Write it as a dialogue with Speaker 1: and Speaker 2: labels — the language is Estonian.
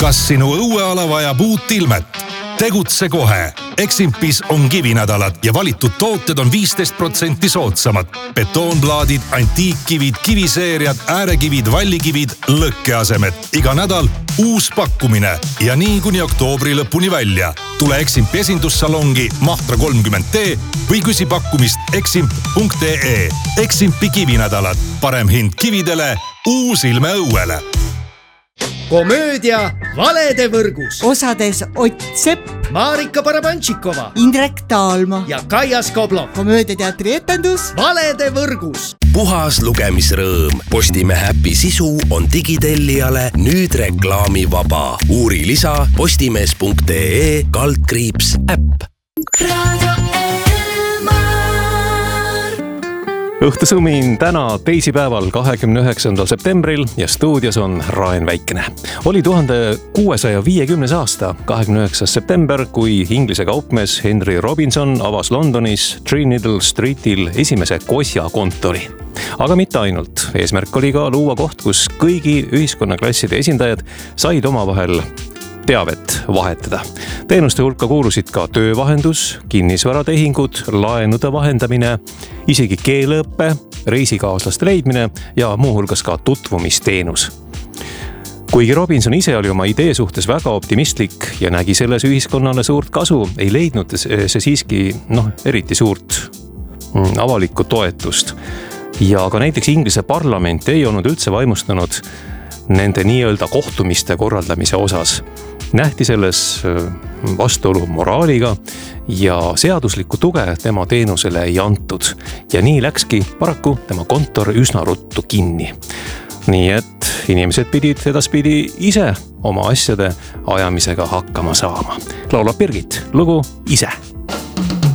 Speaker 1: kas sinu õueala vajab uut ilmet? Tegutse kohe. Eximpis on kivinädalad ja valitud tooted on 15% soodsamad. Betoonplaadid, antiikkivid, kiviseeriad, äärekivid, vallikivid, lõkkeasemed. Iga nädal uus pakkumine ja nii kuni oktoobri lõpuni välja. Tule Eximpi esindussalongi Mahtra 30T või küsi pakkumist eximp.ee. Eximpi kivinädalad. Parem hind kividele, uus ilme õuele.
Speaker 2: Komöödia Valede võrgus.
Speaker 3: Osades Ott Sepp,
Speaker 2: Marika Barabantšikova,
Speaker 3: Indrek Taalma
Speaker 2: ja Kajas Koblok.
Speaker 3: Komöödiateatri etendus
Speaker 2: Valede võrgus.
Speaker 4: Puhas lugemisrõõm. Postimehe äpi sisu on digitellijale nüüd reklaamivaba. Uuri lisa postimees.ee/äpp.
Speaker 5: Õhtusumin täna teisipäeval 29. septembril ja stuudios on Raen Väikene. Oli 1650 aasta 29. september, kui Inglise kaupmees Henry Robinson avas Londonis Threadneedle Streetil esimese Kosja kontori. Aga mitte ainult. Eesmärk oli ka luua koht, kus kõigi ühiskonnaklasside esindajad said omavahel teavet vahetada. Teenuste hulka kuulusid ka töövahendus, kinnisvaratehingud, laenude vahendamine, isegi keeleõppe, reisikaaslaste leidmine ja muuhulgas ka tutvumisteenus. Kuigi Robinson ise oli oma idee suhtes väga optimistlik ja nägi selles ühiskonnale suurt kasu, ei leidnud see siiski eriti suurt avalikku toetust. Ja ka näiteks Inglise parlament ei olnud üldse vaimustunud nende nii-öelda kohtumiste korraldamise osas. Nähti selles vastuolu moraaliga ja seaduslikku tuge tema teenusele ei antud. Ja nii läkski paraku tema kontor üsna ruttu kinni. Nii et inimesed pidid edaspidi ise oma asjade ajamisega hakkama saama. Laulab Birgit, lugu Ise.